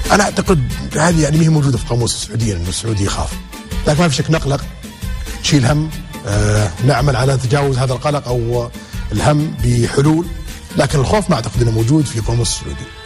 أنا أعتقد هذه يعني ما هي موجودة في قاموس السعودية، إنه السعودي يخاف، لكن ما في شك نقلق، نشيل هم، نعمل على تجاوز هذا القلق أو الهم بحلول، لكن الخوف ما أعتقد أنه موجود في قاموس السعودي.